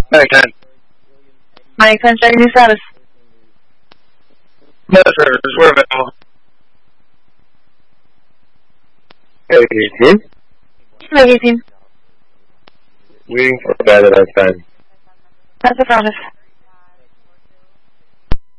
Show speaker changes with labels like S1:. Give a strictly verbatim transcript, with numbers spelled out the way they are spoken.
S1: Mike ten.
S2: Mike ten, checking your status.
S1: No, sir. Just where about? eighteen.
S2: Mike eighteen.
S1: Waiting for a bed at that time.
S2: That's affirmative.